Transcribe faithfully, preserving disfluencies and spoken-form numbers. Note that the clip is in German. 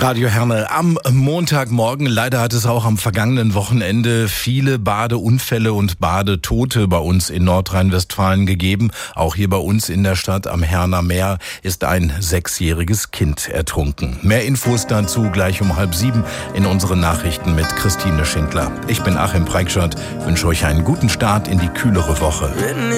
Radio Herne am Montagmorgen. Leider hat es auch am vergangenen Wochenende viele Badeunfälle und Badetote bei uns in Nordrhein-Westfalen gegeben. Auch hier bei uns in der Stadt am Herner Meer ist ein sechsjähriges Kind ertrunken. Mehr Infos dazu gleich um halb sieben in unseren Nachrichten mit Christine Schindler. Ich bin Achim Preikschat, wünsche euch einen guten Start in die kühlere Woche.